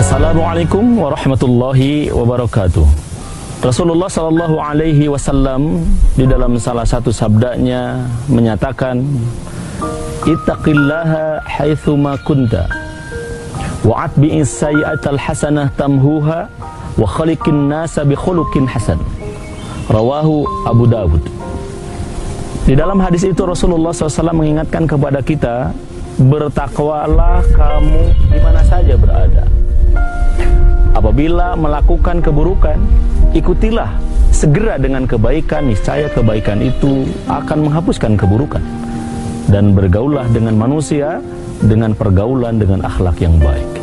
Assalamualaikum warahmatullahi wabarakatuh. Rasulullah sallallahu alaihi wasallam di dalam salah satu sabdanya menyatakan, ittaqillaha haitsuma kunta wa atbi'is sayyi'atal hasanah tamhuha wa khaliqin nasa bi khuluqin hasan. Rawahu Abu Dawud. Di dalam hadis itu Rasulullah SAW mengingatkan kepada kita, bertakwalah kamu di mana saja berada. Apabila melakukan keburukan, ikutilah segera dengan kebaikan, niscaya kebaikan itu akan menghapuskan keburukan. Dan bergaullah dengan manusia dengan pergaulan dengan akhlak yang baik.